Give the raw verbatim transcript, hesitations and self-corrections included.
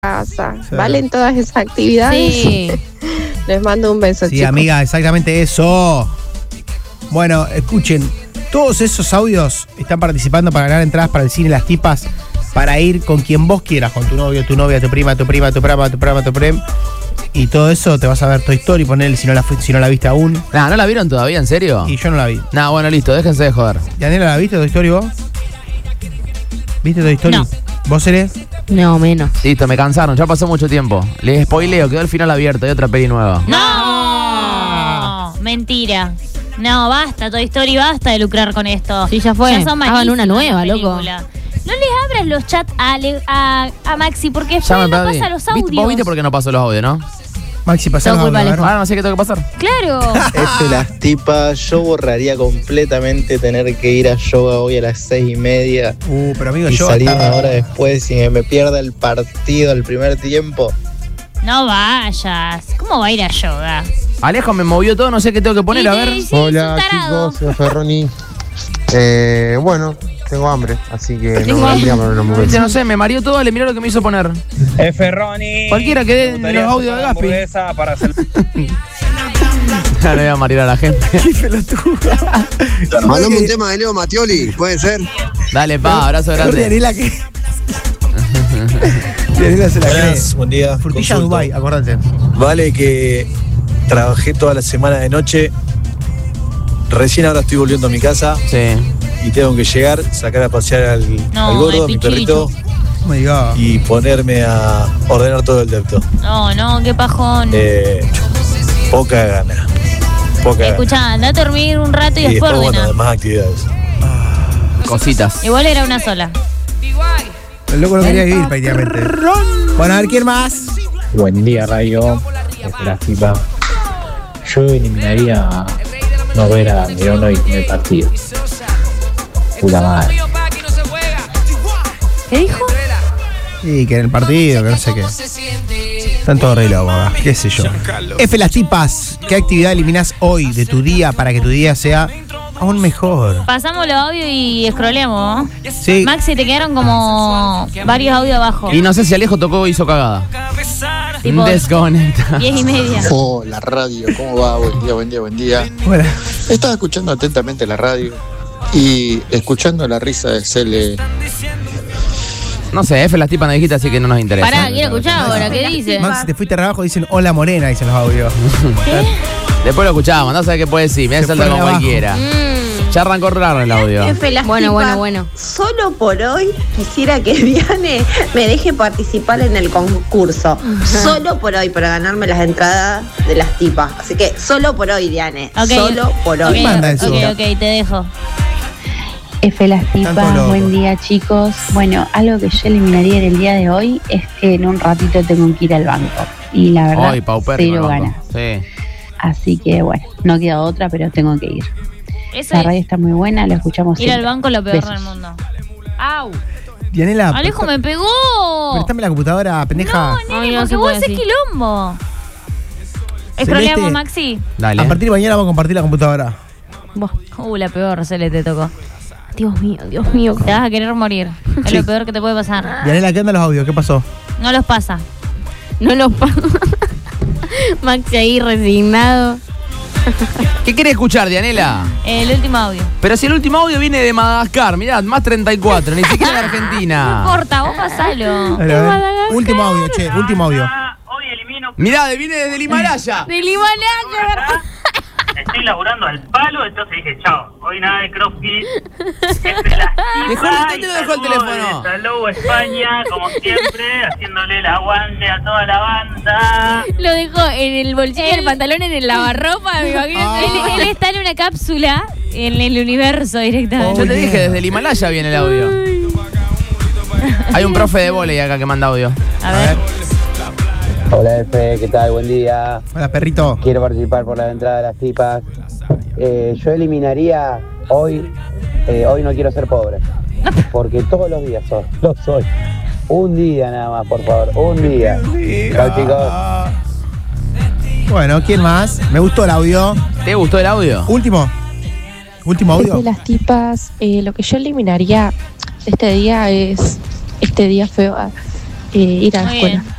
casa. Sí. ¿Valen todas esas actividades? Sí. Les mando un beso, Sí, chicos. amiga, exactamente eso. Bueno, escuchen, todos esos audios están participando para ganar entradas para el cine Las Tipas, para ir con quien vos quieras, con tu novio, tu novia, tu prima, tu prima, tu prima, tu prima, tu prima. Y todo eso te vas a ver Toy Story, ponele si no la, si no la viste aún. Nah, ¿no la vieron todavía? ¿En serio? Y yo no la vi. Nah, bueno, listo, déjense de joder. Yanela, ¿la viste Toy Story vos? ¿Viste Toy Story? No. ¿Vos eres? No, menos. Listo, me cansaron, ya pasó mucho tiempo. Les spoileo, quedó el final abierto, hay otra peli nueva. ¡No! Mentira. No, basta, Toy Story, basta de lucrar con esto. Sí, ya fue. Ya son Hagan una malísimas nueva, las loco. películas. No les abras los chats a, Ale- a, a Maxi porque Ya después me no perdí. pasa los ¿Viste- audios. ¿Vos viste por qué no pasó los audios, no? Maxi, pasá Todo los culpa audios, de a ver. Ah, no sé qué tengo que pasar. Claro. F las tipas, yo borraría completamente tener que ir a yoga hoy a las seis y media Uh, pero amigo, y yo salir hasta- una hora después y me pierda el partido el primer tiempo. No vayas. ¿Cómo va a ir a yoga? Alejo me movió todo, no sé qué tengo que poner, a ver. Sí, sí, Hola es un tarado. chicos, soy Ferroni. Eh, bueno, tengo hambre, así que Tengo no hambre. vendría para una Viste, no sé, me mareó todo, le miró lo que me hizo poner. Es Ferroni. Cualquiera que dé Me gustaría los audios de hacer una Gaspi. hamburguesa para hacer... Ya le voy a marear a la gente. Mandame un tema de Leo Mattioli, ¿puede ser? Dale, pa, abrazo grande. Yanela que... Yanela se la cree. Buenas, buen día. Frutilla Consulta. Dubai, acordate. Vale que trabajé toda la semana de noche. Recién ahora estoy volviendo a mi casa Sí. y tengo que llegar, sacar a pasear al, No, al gordo, el a mi pichicho. perrito, Oh my God. y ponerme a ordenar todo el depto. No, no, qué pajón. Eh, poca gana. Poca Escuchá, anda a dormir un rato y gana. Y después después, bueno, ordena. demás actividades. Cositas. Igual era una sola. El loco no quería vivir prácticamente. Bueno, a ver, ¿quién más? Buen día, Radio. Desde la tipa. Yo eliminaría no ver a Mirón hoy en el partido. Puta madre. ¿Qué dijo? Sí, que en el partido, que no sé qué. Están todos re locos, acá, qué sé yo. F las tipas, ¿qué actividad eliminás hoy de tu día para que tu día sea aún mejor? Pasamos los audios y scrolleamos. Sí. Maxi, te quedaron como varios audios abajo. Y no sé si Alejo tocó o hizo cagada. Tipo, Desconecta. Diez y media. Oh, la radio, ¿cómo va? Buen día, buen día, buen día. Bueno, Estaba escuchando atentamente la radio y escuchando la risa de Cele. No sé, F las tipas no dijiste, así que no nos interesa. Pará, quiero escuchar ahora, ¿qué dice? Max, si te fuiste a trabajo, dicen hola morena, dicen los audios. Después lo escuchamos, no sé qué puede decir. Me Se hace saltar fue con abajo. cualquiera. Mm, Ya arrancó raro el audio. F, las Bueno, tipas, bueno, bueno. Solo por hoy quisiera que Diane me deje participar en el concurso. Solo por hoy, para ganarme las entradas de las tipas. Así que solo por hoy, Diane. Ok. Solo por hoy. Ok, manda eso? ok, ok, te dejo. F las Tanto tipas, loco. buen día chicos. Bueno, algo que yo eliminaría en el día de hoy es que en un ratito tengo que ir al banco. Y la verdad, Ay, paupérrimo cero el banco. ganas. Sí. Así que bueno, no queda otra, pero tengo que ir. Eso La es radio está muy buena, la escuchamos ir al siempre. banco lo peor Besos. del mundo. ¡Au! Dianela, Alejo me pegó. prestame la computadora, pendeja. No, Ay, nene, no porque se vos puede haces así. quilombo. Celeste. Escroleamos, Maxi. Dale. A partir de mañana vamos a compartir la computadora. vos. Uh, la peor, se le te tocó. Dios mío, Dios mío. Te vas a querer morir. Es Sí. lo peor que te puede pasar. Dianela, ¿qué andan los audios? ¿Qué pasó? No los pasa. No los pa- Maxi ahí resignado. ¿Qué querés escuchar, Dianela? El último audio. Pero si el último audio viene de Madagascar, mirá, más treinta y cuatro, ni siquiera de No Argentina. importa, vos pasalo. A ver, a ver. Último audio, che, último audio. Hoy elimino... Mirá, viene desde el Himalaya. Del Himalaya. Estoy laburando al palo, entonces dije, chao, hoy nada de CrossFit. Dejó el- ¿dónde lo dejó el teléfono? Saludos España, como siempre, haciéndole el aguante a toda la banda. Lo dejó en el bolsillo del pantalón, en el lavarropa, me imagino. Ah. Él, él está en una cápsula en el universo directamente. Yo te Oye. dije, desde el Himalaya viene el audio. Hay un profe de vóley acá que manda audio. A ver. Hola F, ¿qué tal? Buen día. Hola, perrito. Quiero participar por la entrada de las tipas. Eh, yo eliminaría hoy, eh, hoy no quiero ser pobre. Porque todos los días soy, lo soy. Un día nada más, por favor, un día. Chao chicos. Bueno, ¿quién más? Me gustó el audio. ¿Te gustó el audio? Último. Último audio. F, las tipas, eh, lo que yo eliminaría este día es este día feo, eh, ir a la Muy escuela. bien.